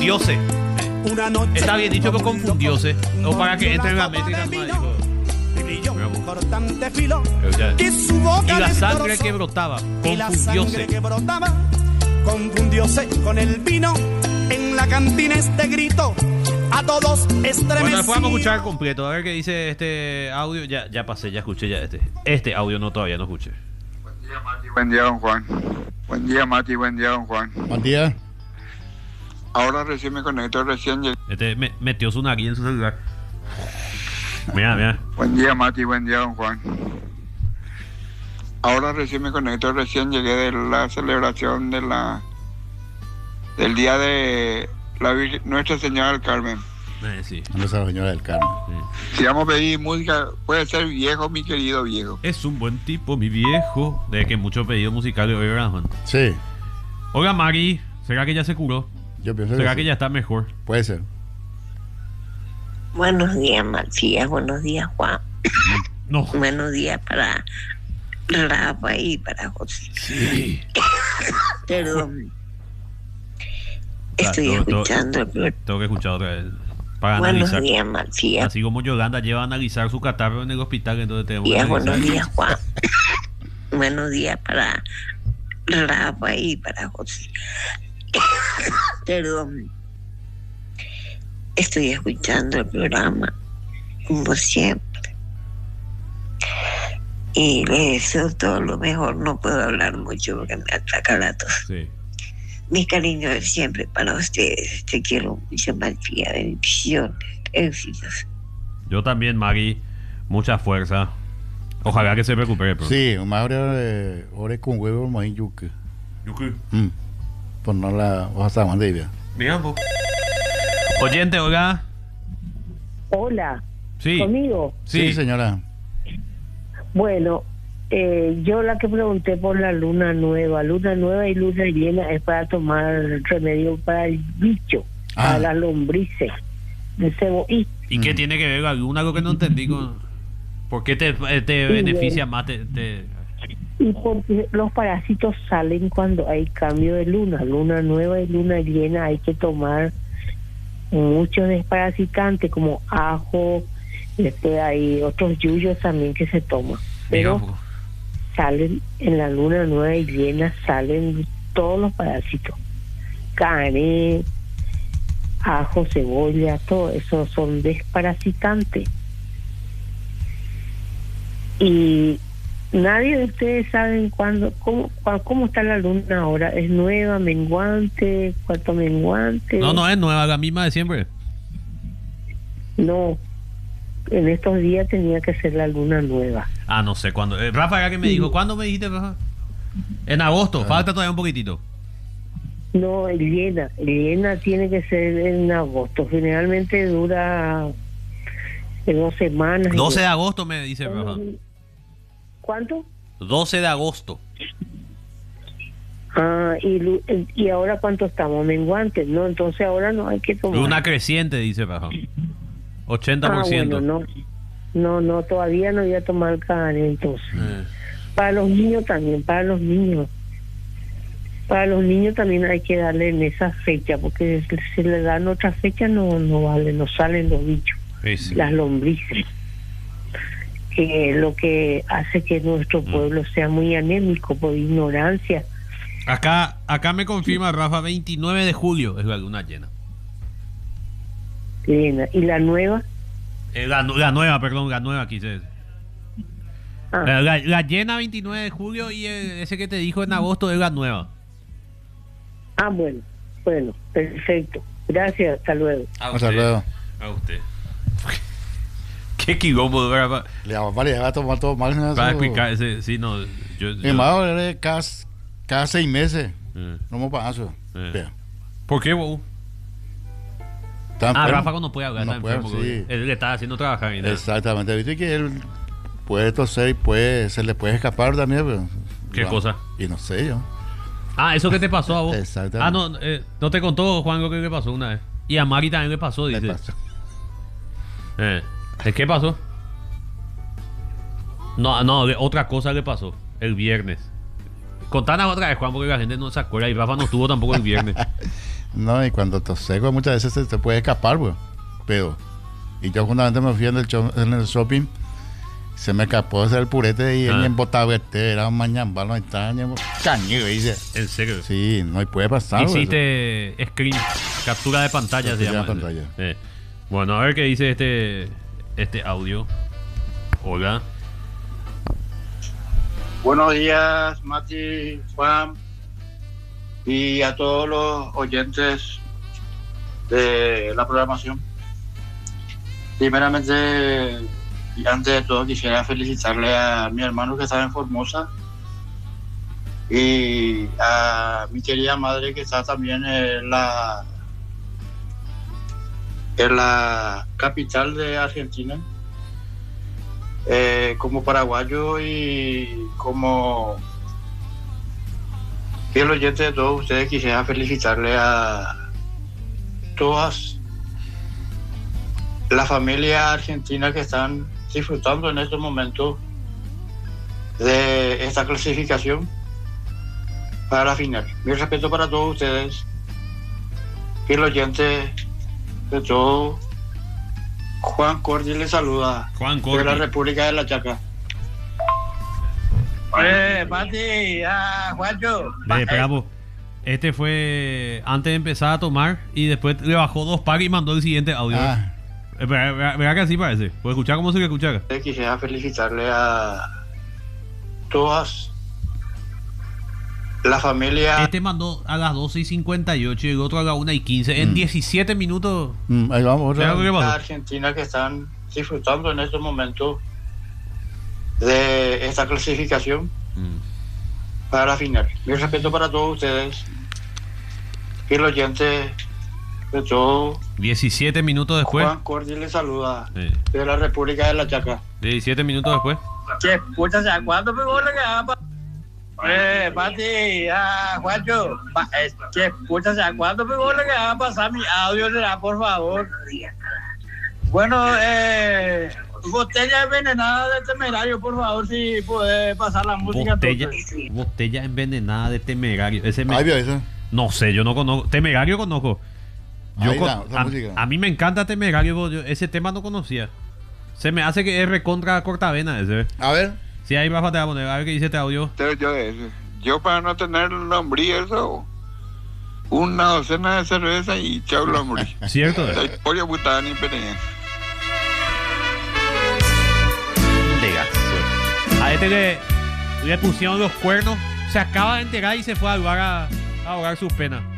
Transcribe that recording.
confundióse. Una noche Está bien dicho, pero confundióse. O para que entre en la métrica. brilló un cortante filo Y y su boca la sangre destrozó. que brotaba, Y la sangre confundióse. que brotaba confundióse con el vino. En la cantina este grito a todos Bueno, estremeció. después vamos a escuchar completo. A ver qué dice este audio. Ya pasé, ya escuché ya este. Este audio no, todavía no escuché. Buen día, Mati. Buen día, don Juan. Buen día, Mati. Buen día, don Juan. Buen día. Ahora recién me conecto, recién llegué. Este metió su nariz en su celular. Mira. Buen día, Mati. Buen día, don Juan. Ahora recién me conecto, recién llegué de la celebración del día de Nuestra Señora del Carmen. Sí. Nuestra Señora del Carmen. Si vamos a pedir música, puede ser viejo, mi querido viejo. Es un buen tipo, mi viejo. De que muchos pedidos musicales hoy, ¿verdad, Juan? Sí, Oiga, Mari, ¿será que ya se curó? yo pienso ¿Será que que sí. ya está mejor? Puede ser. Buenos días, Marcía. Buenos días, Juan. No. Buenos días para Rafa y para José. Sí. Perdón. Estoy Claro, escuchando el programa. Tengo que escuchar otra vez. Para Buenos analizar. días, Marcía. Así como Yolanda lleva a analizar su catarro en el hospital, entonces tenemos que Días, analizar. buenos días, Juan. Buenos días para Rafa y para José. Perdón. Estoy escuchando el programa, como siempre. Y les deseo todo lo mejor. No puedo hablar mucho porque me ataca la tos. Sí. Mis cariños de siempre para ustedes. Te quiero mucho, Marcía. Bendiciones, éxitos. Yo también, Mari. Mucha fuerza. Ojalá que se recupere pronto. Sí, una hora con huevo, más yuca. Pues no la vas a mandar bien. Mira, po. Oyente, Olga. Hola, Sí. ¿conmigo? Sí, señora. Bueno, yo la que pregunté por la luna nueva y luna llena es para tomar remedio para el bicho, para las lombrices, de cebollita. ¿Y qué tiene que ver la luna? Algo que no entendí. ¿Por qué te beneficia más? Y porque los parásitos salen cuando hay cambio de luna nueva y luna llena. Hay que tomar muchos desparasitantes como ajo, después hay otros yuyos también que se toman. Pero Digamos. salen en la luna nueva y llena, salen todos los parásitos. Carne, ajo, cebolla, todo eso son desparasitantes. Y nadie de ustedes saben cómo está la luna ahora. ¿Es nueva, menguante, cuarto menguante? No es nueva, la misma de siempre. No, en estos días tenía que ser la luna nueva. Ah, no sé cuándo. Rafa, ¿ya que me dijo? ¿Cuándo me dijiste, Rafa? En agosto, falta todavía un poquitito. No, el llena tiene que ser en agosto. Generalmente dura 2 semanas. 12 de agosto me dice, Rafa. ¿Cuánto? 12 de agosto. Y ahora ¿cuánto estamos? Menguantes, ¿no? Entonces ahora no hay que tomar. Luna creciente, dice Rafa. 80%. Bueno, no, todavía no voy a tomar carne entonces. Para los niños también, para los niños también hay que darle en esa fecha, porque si le dan otra fecha no vale, no salen los bichos, Sí. las lombrices, que es lo que hace que nuestro pueblo sea muy anémico por ignorancia. Acá me confirma Rafa, 29 de julio es la luna llena. Llena. ¿Y la nueva? La nueva quise decir. La llena 29 de julio y ese que te dijo en agosto es la nueva. Bueno, perfecto. Gracias, hasta luego. Hasta luego. A usted. Qué quilombo, Rafa. Le va a tomar todo mal. Para explicar ese, sí, no. Mi madre cada 6 meses. No me pasa. ¿Por qué, vos? Rafa no puede hablar, no puede, sí. Él le está haciendo trabajar. Y nada. Exactamente, viste que él puede toser y se le puede escapar también, pero ¿qué cosa? Y no sé yo. Eso que te pasó a vos. Exactamente. No te contó Juan lo que le pasó una vez. Y a Mari también le pasó, dice. ¿Qué pasó? No, otra cosa le pasó el viernes. Contanos otra vez, Juan, porque la gente no se acuerda y Rafa no estuvo tampoco el viernes. No, y cuando te seco muchas veces te puede escapar, pues. Pero, y yo justamente me fui en el shopping, se me escapó ese el purete y en Botavete, era un mañambalo extraño, cañero, dice. ¿En serio? Sí, no puede pasar. Hiciste screen, captura de pantalla, se llama. Pantalla. Bueno, a ver qué dice este audio. Hola. Buenos días, Mati, Juan, y a todos los oyentes de la programación. Primeramente, y antes de todo, quisiera felicitarle a mi hermano que está en Formosa y a mi querida madre que está también en la capital de Argentina. Como paraguayo y como fiel oyente de todos ustedes, quisiera felicitarle a todas las familias argentinas que están disfrutando en estos momentos de esta clasificación para la final. Mi respeto para todos ustedes, fiel oyente de todo. Juan Cordi le saluda. Juan Cordi. De la República de la Chaca. Mati, Juancho. Esperamos. Este fue antes de empezar a tomar y después le bajó 2 packs y mandó el siguiente audio. Verá que así parece. ¿Puedes escuchar cómo se le escucha? Quisiera felicitarle a todas las familias. Este mandó a las 12:58 y el otro a las 1:15. En 17 minutos. Ahí vamos. Las argentinas que están disfrutando en estos momentos de esta clasificación para la final. Mi respeto para todos ustedes, fiel oyente de todo. 17 minutos después. Juan Cordi le saluda de la República de la Chaca. 17 minutos después. Che, pucha, ¿cuándo me voy a quedar? Mati, Juancho, che, pucha, ¿cuándo me voy a quedar? Pasar mi audio, por favor. Bueno, botella envenenada de Temerario, por favor, si puede pasar la música. Botella envenenada de Temerario. Eso. No sé, yo no conozco. Temerario conozco. A mí me encanta Temerario, ese tema no conocía. Se me hace que es recontra cortavena ese. A ver. Sí, ahí Rafa te va a poner. A ver qué dice este audio. Yo para no tener lombrí eso, una docena de cerveza y chau lombrí. ¿Cierto? Pollo putada ni pequeña. A este le pusieron los cuernos. Se acaba de enterar y se fue al bar a ahogar sus penas.